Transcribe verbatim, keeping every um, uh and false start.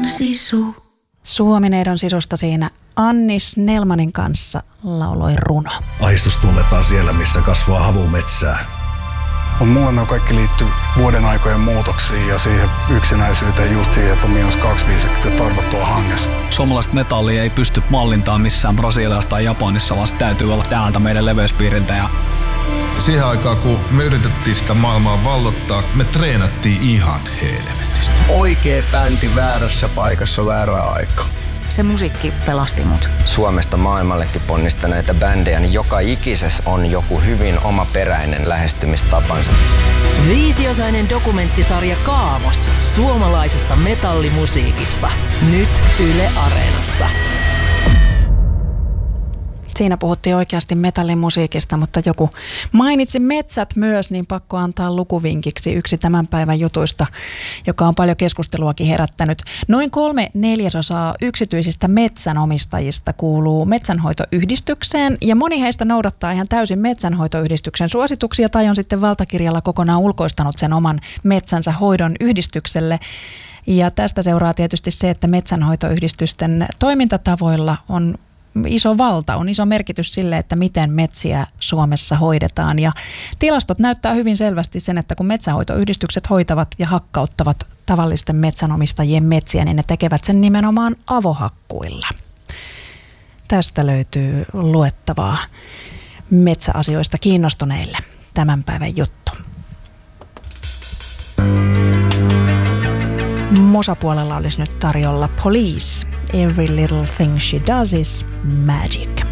sisu. Suomineidon sisusta siinä Anni Snellmanin kanssa lauloi runo. Ahdistus tunnetaan siellä, missä kasvaa havumetsää. Mulle ne kaikki liittyy vuoden aikojen muutoksiin ja siihen yksinäisyyteen, just siihen, että on miinus kaksikymmentäviisi ja tarvottua hangessa. Suomalaista metallia ei pysty mallintaan missään Brasiliassa tai Japanissa, vaan se täytyy olla täältä meidän leveyspiiriltä. Ja siihen aikaan, kun me yritettiin sitä maailmaa vallottaa, me treenattiin ihan helvetistä. Oikea bändi väärässä paikassa väärää aikaa. Se musiikki pelasti mut. Suomesta maailmallekin ponnistaneita bändejä, niin joka ikisessä on joku hyvin omaperäinen lähestymistapansa. Viisiosainen dokumenttisarja Kaavos suomalaisesta metallimusiikista. Nyt Yle Areenassa. Siinä puhuttiin oikeasti metallimusiikista, mutta joku mainitsi metsät myös, niin pakko antaa lukuvinkiksi yksi tämän päivän jutuista, joka on paljon keskusteluakin herättänyt. Noin kolme neljäsosaa yksityisistä metsänomistajista kuuluu metsänhoitoyhdistykseen ja moni heistä noudattaa ihan täysin metsänhoitoyhdistyksen suosituksia tai on sitten valtakirjalla kokonaan ulkoistanut sen oman metsänsä hoidon yhdistykselle. Ja tästä seuraa tietysti se, että metsänhoitoyhdistysten toimintatavoilla on iso valta, on iso merkitys sille, että miten metsiä Suomessa hoidetaan. Ja tilastot näyttää hyvin selvästi sen, että kun metsänhoitoyhdistykset hoitavat ja hakkauttavat tavallisten metsänomistajien metsiä, niin ne tekevät sen nimenomaan avohakkuilla. Tästä löytyy luettavaa metsäasioista kiinnostuneille tämän päivän juttu. Musapuolella olisi nyt tarjolla Police. Every little thing she does is magic.